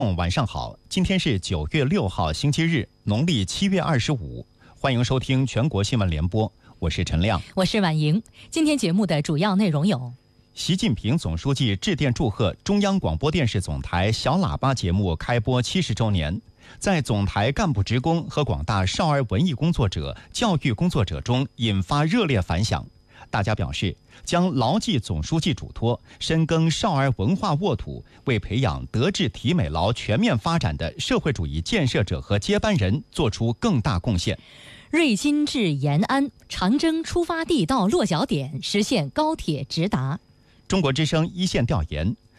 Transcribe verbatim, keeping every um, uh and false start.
嗯，晚上好，今天是九月六号，星期日，农历七月二十五，欢迎收听全国新闻联播，我是陈亮， 我是婉莹。今天节目的主要内容有： 习近平总书记致电祝贺中央广播电视总台小喇叭节目开播七十周年，在总台干部职工和广大少儿文艺工作者、教育工作者中引发热烈反响。大家表示，将牢记总书记嘱托，深耕少儿文化沃土，为培养德智体美劳全面发展的社会主义建设者和接班人做出更大贡献。 瑞金至延安，长征出发地到落脚点，实现高铁直达。 中国之声一线调研，